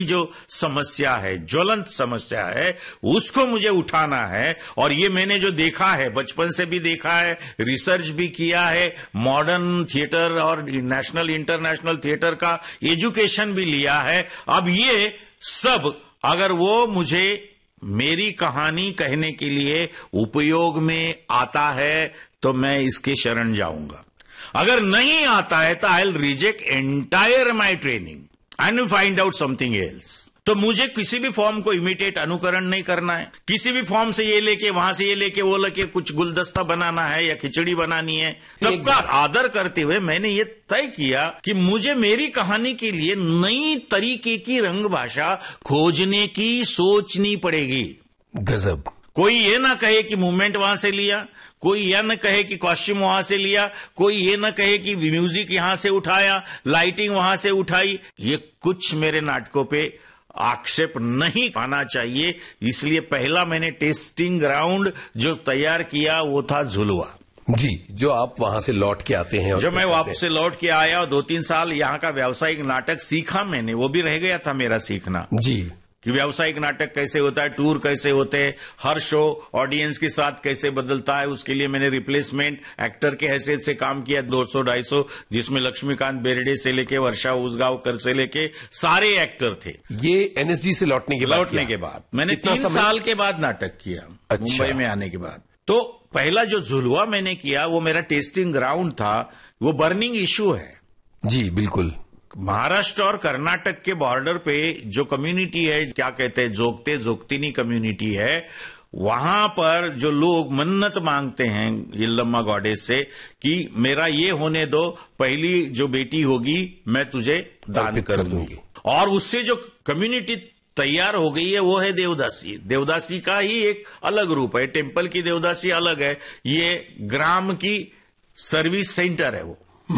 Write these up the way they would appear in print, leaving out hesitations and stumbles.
जो समस्या है, ज्वलंत समस्या है, उसको मुझे उठाना है। और ये मैंने जो देखा है, बचपन से भी देखा है, रिसर्च भी किया है, मॉडर्न थिएटर और नेशनल इंटरनेशनल थिएटर का एजुकेशन भी लिया है। अब ये सब अगर वो मुझे मेरी कहानी कहने के लिए उपयोग में आता है तो मैं इसके शरण जाऊंगा। अगर नहीं आता है तो I will reject entire my training and find out something else. तो मुझे किसी भी फॉर्म को इमिटेट, अनुकरण नहीं करना है। किसी भी फॉर्म से ये लेके, वहां से ये लेके, वो लेके कुछ गुलदस्ता बनाना है या खिचड़ी बनानी है। सबका आदर करते हुए मैंने ये तय किया कि मुझे मेरी कहानी के लिए नई तरीके की रंग भाषा खोजने की सोचनी पड़ेगी। गजब। कोई ये ना कहे कि मूवमेंट वहां से लिया, कोई यह न कहे कि कॉस्ट्यूम वहां से लिया, कोई ये न कहे कि म्यूजिक यहां से उठाया, लाइटिंग वहां से उठाई। ये कुछ मेरे नाटकों पे आक्षेप नहीं आना चाहिए। इसलिए पहला मैंने टेस्टिंग ग्राउंड जो तैयार किया वो था झुलवा। जी, जो आप वहां से लौट के आते हैं। जो मैं वापस से लौट के आया और 2-3 साल यहाँ का व्यावसायिक नाटक सीखा मैंने, वो भी रह गया था मेरा सीखना। जी, कि व्यावसायिक नाटक कैसे होता है, टूर कैसे होते हैं, हर शो ऑडियंस के साथ कैसे बदलता है। उसके लिए मैंने रिप्लेसमेंट एक्टर के हैसियत से काम किया 200-250, जिसमें लक्ष्मीकांत बेर्डे से लेके वर्षा उसगांवकर से लेके सारे एक्टर थे। ये एनएसडी से लौटने के बाद मैंने 3 साल के बाद नाटक किया। अच्छा। मुंबई में आने के बाद तो पहला जो झुलवा मैंने किया वो मेरा टेस्टिंग ग्राउंड था। वो बर्निंग इशू है। जी बिल्कुल। महाराष्ट्र और कर्नाटक के बॉर्डर पे जो कम्युनिटी है, क्या कहते हैं, जोगते जोगतिनी कम्युनिटी है, वहां पर जो लोग मन्नत मांगते हैं यल्लम्मा गॉडेस से कि मेरा ये होने दो, पहली जो बेटी होगी मैं तुझे दान कर दूंगी। और उससे जो कम्युनिटी तैयार हो गई है वो है देवदासी। देवदासी का ही एक अलग रूप है। टेम्पल की देवदासी अलग है, ये ग्राम की सर्विस सेंटर है वो।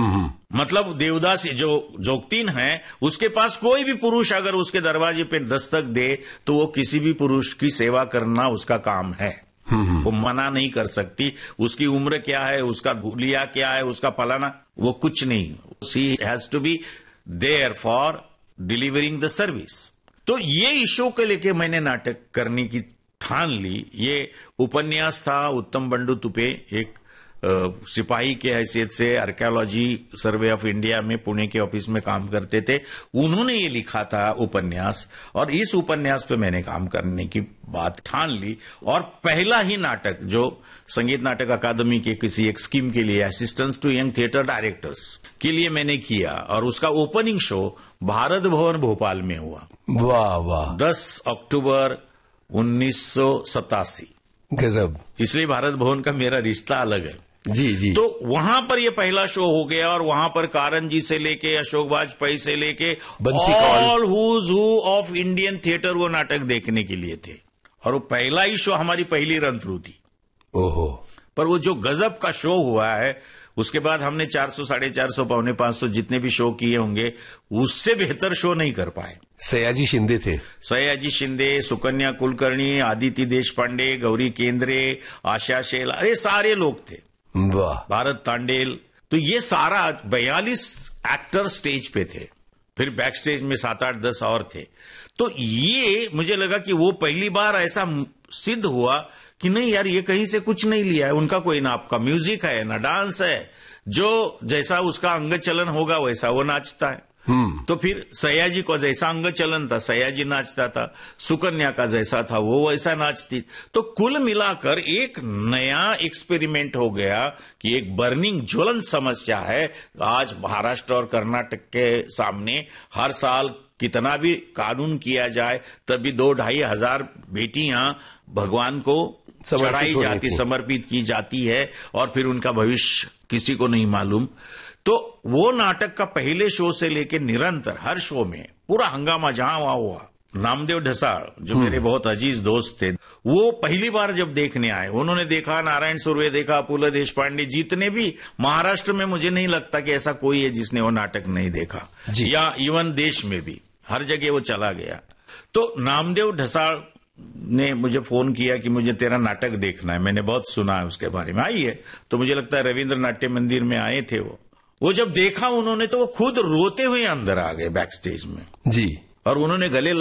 मतलब देवदासी जो जोगतीन है, उसके पास कोई भी पुरुष अगर उसके दरवाजे पे दस्तक दे तो वो किसी भी पुरुष की सेवा करना उसका काम है। वो मना नहीं कर सकती। उसकी उम्र क्या है, उसका हुलिया क्या है, उसका फलाना, वो कुछ नहीं। She has to be there for delivering the service. तो ये इशू के लेके मैंने नाटक करने की ठान ली। ये उपन्यास था उत्तम बंडू तुपे, एक सिपाही के हैसियत से आर्कियोलॉजी सर्वे ऑफ इंडिया में पुणे के ऑफिस में काम करते थे। उन्होंने ये लिखा था उपन्यास, और इस उपन्यास पे मैंने काम करने की बात ठान ली। और पहला ही नाटक जो संगीत नाटक अकादमी के किसी एक स्कीम के लिए, assistance to young theatre directors के लिए मैंने किया, और उसका ओपनिंग शो भारत भवन भोपाल में हुआ। वाह वाह। 10 अक्टूबर 1987। गजब। इसलिए भारत भवन का मेरा रिश्ता अलग है। जी जी। तो वहां पर ये पहला शो हो गया, और वहां पर कारण जी से लेके अशोक वाजपेयी से लेके all whose who of Indian theatre वो नाटक देखने के लिए थे। और वो पहला ही शो हमारी पहली रन थ्रू थी। ओहो। पर वो जो गजब का शो हुआ है, उसके बाद हमने 400, 450, 450 जितने भी शो किए होंगे, उससे बेहतर शो नहीं कर पाए। सयाजी शिंदे थे। सयाजी शिंदे, सुकन्या कुलकर्णी, आदिति देशपांडे, गौरी केंद्रे, आशा शेल, अरे सारे लोग थे। वाह। भारत तांडेल। तो ये सारा 42 एक्टर स्टेज पे थे। फिर बैक स्टेज में 7, 8, 10 और थे। तो ये मुझे लगा कि वो पहली बार ऐसा सिद्ध हुआ कि नहीं यार, ये कहीं से कुछ नहीं लिया है। उनका कोई ना आपका म्यूजिक है ना डांस है, जो जैसा उसका अंग चलन होगा वैसा वो नाचता है। तो फिर सयाजी को जैसा अंग चलन था सयाजी नाचता था, सुकन्या का जैसा था वो वैसा नाचती। तो कुल मिलाकर एक नया एक्सपेरिमेंट हो गया कि एक बर्निंग ज्वलंत समस्या है आज महाराष्ट्र और कर्नाटक के सामने। हर साल कितना भी कानून किया जाए तभी 2-2.5 हजार बेटियां भगवान को चढ़ाई जाती, समर्पित की जाती है, और फिर उनका भविष्य किसी को नहीं मालूम। तो वो नाटक का पहले शो से लेके निरंतर हर शो में पूरा हंगामा जहां वहां हुआ। नामदेव ढसाल जो मेरे बहुत अजीज दोस्त थे, वो पहली बार जब देखने आए, उन्होंने देखा, नारायण सुर्वे देखा, पुल देशपांडे, जितने भी महाराष्ट्र में मुझे नहीं लगता कि ऐसा कोई है जिसने वो नाटक नहीं देखा, या इवन देश में भी हर जगह वो चला गया। तो नामदेव ढसाल ने मुझे फोन किया कि मुझे तेरा नाटक देखना है, मैंने बहुत सुना है उसके बारे में। आई है तो मुझे लगता है रविंद्र नाट्य मंदिर में आए थे वो जब देखा उन्होंने तो वो खुद रोते हुए अंदर आ गए बैक स्टेज में। जी। और उन्होंने गले